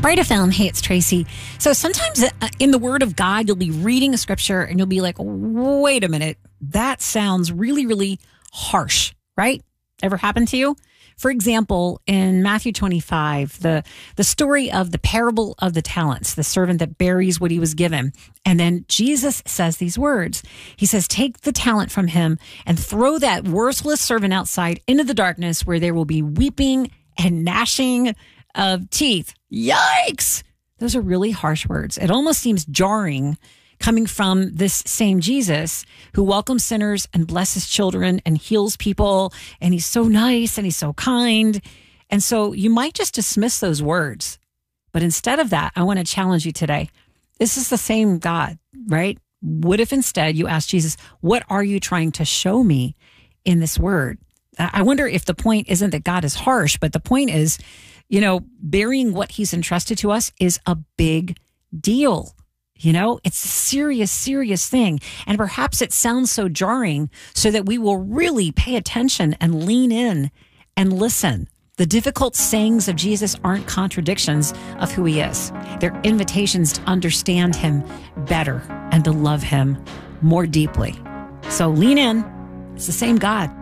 Bright FM, hey, it's Tracy. So sometimes in the Word of God, you'll be reading a scripture and you'll be like, wait a minute, that sounds really, really harsh, right? Ever happened to you? For example, in Matthew 25, the story of the parable of the talents, the servant that buries what he was given. And then Jesus says these words. He says, take the talent from him and throw that worthless servant outside into the darkness where there will be weeping and gnashing of teeth. Yikes! Those are really harsh words. It almost seems jarring coming from this same Jesus who welcomes sinners and blesses children and heals people. And he's so nice and he's so kind. And so you might just dismiss those words. But instead of that, I want to challenge you today. This is the same God, right? What if instead you ask Jesus, what are you trying to show me in this word? I wonder if the point isn't that God is harsh, but the point is, burying what he's entrusted to us is a big deal. It's a serious, serious thing. And perhaps it sounds so jarring so that we will really pay attention and lean in and listen. The difficult sayings of Jesus aren't contradictions of who he is. They're invitations to understand him better and to love him more deeply. So lean in. It's the same God.